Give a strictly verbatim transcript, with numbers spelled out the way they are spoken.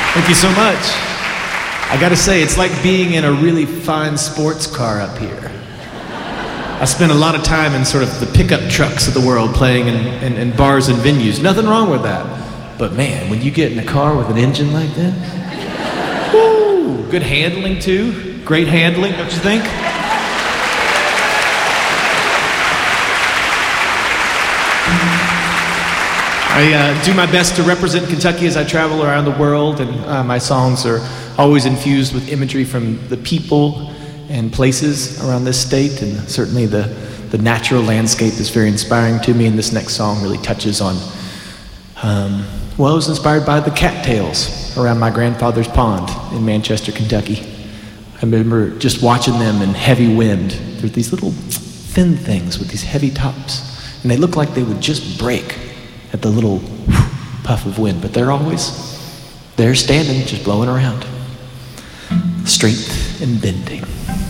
Thank you so much. I gotta say, it's like being in a really fine sports car up here. I spent a lot of time in sort of the pickup trucks of the world playing in, in, in bars and venues. Nothing wrong with that. But man, when you get in a car with an engine like that, woo, good handling too. Great handling, don't you think? I uh, do my best to represent Kentucky as I travel around the world, and uh, my songs are always infused with imagery from the people and places around this state, and certainly the, the natural landscape is very inspiring to me, and this next song really touches on, um, well, I was inspired by the cattails around my grandfather's pond in Manchester, Kentucky. I remember just watching them in heavy wind. They're these little thin things with these heavy tops, and they look like they would just break at the little puff of wind, but they're always there standing, just blowing around. Strength and bending.